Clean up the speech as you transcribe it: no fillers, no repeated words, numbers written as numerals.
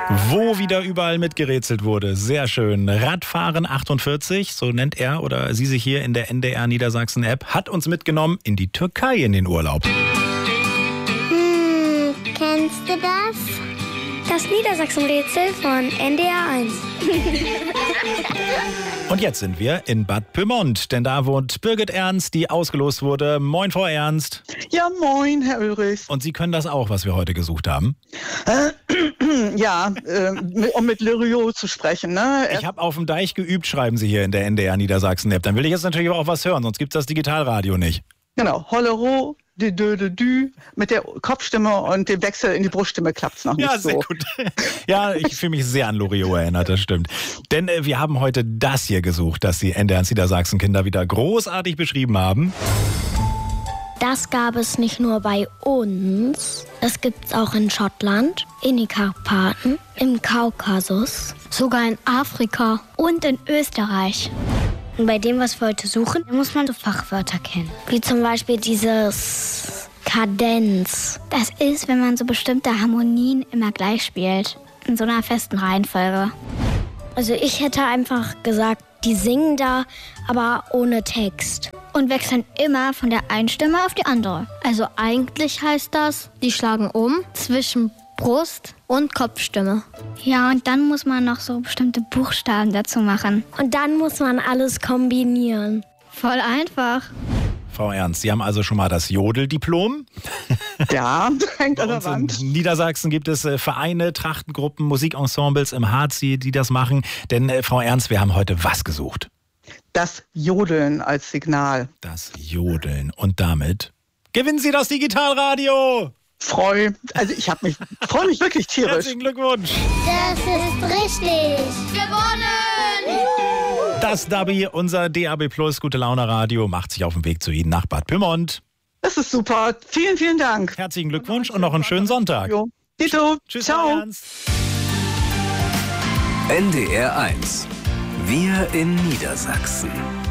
Wo wieder überall mitgerätselt wurde. Sehr schön. Radfahren 48, so nennt er oder sie sich hier in der NDR Niedersachsen-App, hat uns mitgenommen in die Türkei in den Urlaub. Kennst du das? Das Niedersachsen-Rätsel von NDR 1. Und jetzt sind wir in Bad Pyrmont, denn da wohnt Birgit Ernst, die ausgelost wurde. Moin, Frau Ernst. Ja, moin, Herr Ulrich. Und Sie können das auch, was wir heute gesucht haben? Um mit Loriot zu sprechen. Ne? Ich habe auf dem Deich geübt, schreiben Sie hier in der NDR Niedersachsen-App. Dann will ich jetzt natürlich auch was hören, sonst gibt es das Digitalradio nicht. Genau, Hollero, dü, mit der Kopfstimme und dem Wechsel in die Bruststimme klappt es noch nicht so. Ja, sehr gut. Ja, ich fühle mich sehr an Loriot erinnert, das stimmt. Denn wir haben heute das hier gesucht, das die NDR Niedersachsen-Kinder wieder großartig beschrieben haben. Das gab es nicht nur bei uns, das gibt es auch in Schottland, in den Karpaten, im Kaukasus, sogar in Afrika und in Österreich. Und bei dem, was wir heute suchen, muss man so Fachwörter kennen. Wie zum Beispiel dieses Kadenz. Das ist, wenn man so bestimmte Harmonien immer gleich spielt. In so einer festen Reihenfolge. Also ich hätte einfach gesagt, die singen da, aber ohne Text. Und wechseln immer von der einen Stimme auf die andere. Also eigentlich heißt das, die schlagen um zwischen Brust und Kopfstimme. Ja, und dann muss man noch so bestimmte Buchstaben dazu machen. Und dann muss man alles kombinieren. Voll einfach. Frau Ernst, Sie haben also schon mal das Jodeldiplom? Ja, hängt an der Wand. In Niedersachsen gibt es Vereine, Trachtengruppen, Musikensembles im Harz, die das machen. Denn, Frau Ernst, wir haben heute was gesucht? Das Jodeln als Signal. Das Jodeln. Und damit gewinnen Sie das Digitalradio! Freue mich wirklich tierisch. Herzlichen Glückwunsch. Das ist richtig. Gewonnen! Das Dabi, unser DAB Plus Gute Laune Radio, macht sich auf den Weg zu Ihnen nach Bad Pyrmont. Das ist super. Vielen, vielen Dank. Herzlichen Glückwunsch und noch einen schönen Sonntag. Dito. Tschüss, ciao. NDR 1. Wir in Niedersachsen.